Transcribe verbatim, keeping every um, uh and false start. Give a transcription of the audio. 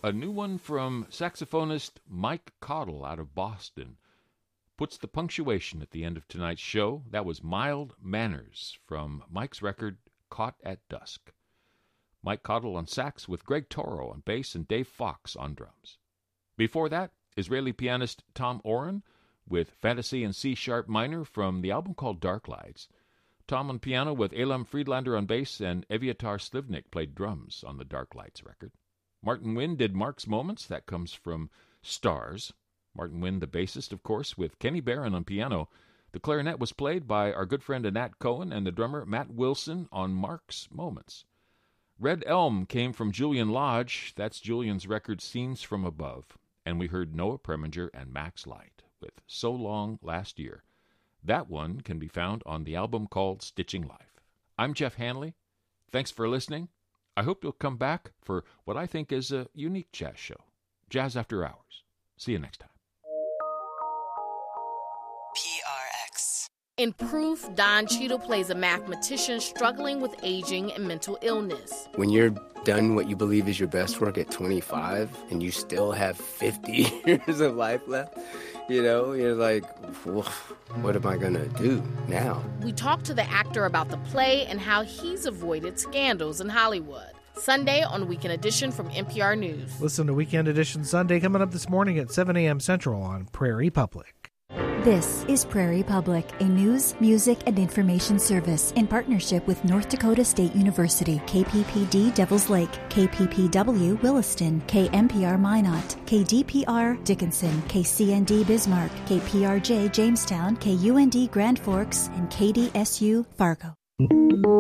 A new one from saxophonist Mike Cottle out of Boston puts the punctuation at the end of tonight's show. That was Mild Manners from Mike's record, Caught at Dusk. Mike Cottle on sax with Greg Toro on bass and Dave Fox on drums. Before that, Israeli pianist Tom Oren with Fantasy in C-sharp minor from the album called Dark Lights. Tom on piano with Elam Friedlander on bass, and Eviatar Slivnik played drums on the Dark Lights record. Martin Wynn did Mark's Moments. That comes from Stars. Martin Wynn, the bassist, of course, with Kenny Barron on piano. The clarinet was played by our good friend Annette Cohen, and the drummer Matt Wilson on Mark's Moments. Red Elm came from Julian Lodge. That's Julian's record Scenes from Above. And we heard Noah Preminger and Max Light with So Long Last Year. That one can be found on the album called Stitching Life. I'm Jeff Hanley. Thanks for listening. I hope you'll come back for what I think is a unique jazz show, Jazz After Hours. See you next time. P R X. In Proof, Don Cheadle plays a mathematician struggling with aging and mental illness. When you're done what you believe is your best work at twenty-five and you still have fifty years of life left, you know, you're like, what am I going to do now? We talk to the actor about the play and how he's avoided scandals in Hollywood. Sunday on Weekend Edition from N P R News. Listen to Weekend Edition Sunday coming up this morning at seven a.m. Central on Prairie Public. This is Prairie Public, a news, music, and information service in partnership with North Dakota State University, K P P D Devils Lake, K P P W Williston, K M P R Minot, K D P R Dickinson, K C N D Bismarck, K P R J Jamestown, K U N D Grand Forks, and K D S U Fargo.